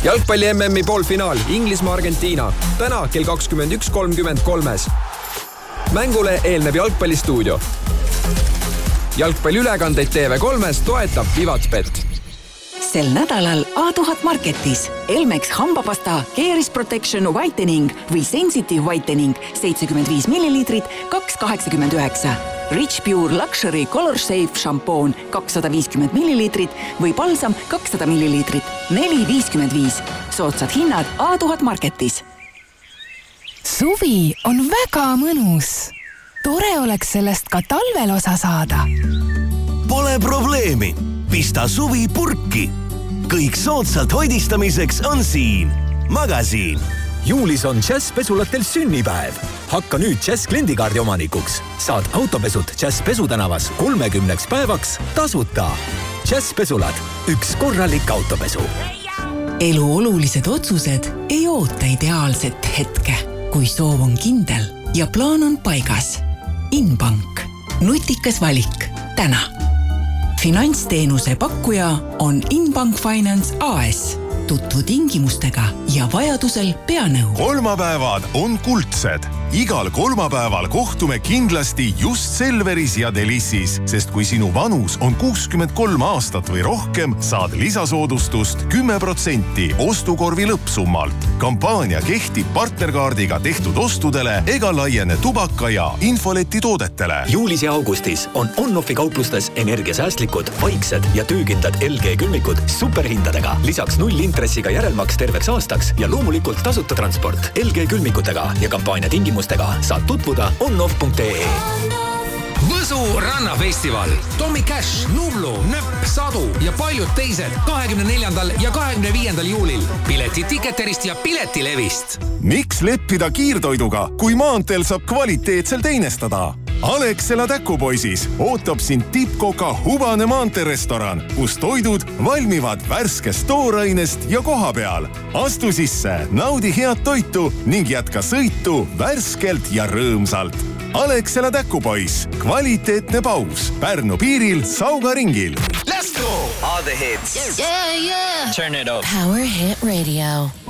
Jalgpalli MM-i poolfinaal Inglismaa-Argentiina. Täna kell 21.33. Mängule eelneb jalgpallistuudio. Jalgpalliülekandeid TV3-s toetab Vivatspet. Sel nädalal A1000 Marketis Elmex hambapasta Caris Protection Whitening või Sensitive Whitening 75 ml 2,89. Rich Pure Luxury Color Safe šampoon 250 ml või balsam 200 ml 4,55. Soodsad hinnad A1000 Marketis. Suvi on väga mõnus. Tore oleks sellest ka talvel osa saada. Pole probleemi. Pista suvi purki. Kõik soodsalt hoidistamiseks on siin. Magasiin. Juulis on Jazz pesulatel sünnipäev. Hakka nüüd Jazz kliendikaardi omanikuks. Saad autopesud Jazz pesutänavas 30 päevaks tasuta. Jazz pesulad. Üks korralik autopesu. Elu olulised otsused ei oota ideaalset hetke. Kui soov on kindel ja plaan on paigas. Inbank. Nutikas valik. Täna. Finantsteenuse pakkuja on Inbank Finance AS. Tutvu tingimustega ja vajadusel peanõu. Kolmapäevad on kuldsed. Igal kolmapäeval kohtume kindlasti just Selveris ja Delissis, sest kui sinu vanus on 63 aastat või rohkem, saad lisasoodustust 10% ostukorvi lõppsummalt. Kampaania kehtib partnerkaardiga tehtud ostudele ega laiene tubaka ja infoleti toodetele. Juulis ja augustis on On-Offi kauplustes energiasäästlikud, vaiksed ja töökindlad LG külmikud superhindadega. Lisaks 0 intressiga järelmaks terveks aastaks ja loomulikult tasuta transport LG külmikutega ja kampaania tingimustega saad tutvuda onoff.ee. Võsu rannafestival. Tommy Cash, Nublu, Nöpp, Sadu ja paljud teised 24. ja 25. juulil. Piletid Ticketerist ja Piletilevist. Miks leppida kiirtoiduga, kui maanteel saab kvaliteetsel teinestada? Alexela Täkupoisis ootab sind tippkoka Hubane maanterestoran, kus toidud valmivad värskest toorainest ja koha peal. Astu sisse, naudi head toitu ning jätka sõitu värskelt ja rõõmsalt. Alexela Täkupois, kvaliteetne paus Pärnu piiril Sauga ringil. Let's go! All the hits. Yeah. Turn it up. Power Hit Radio.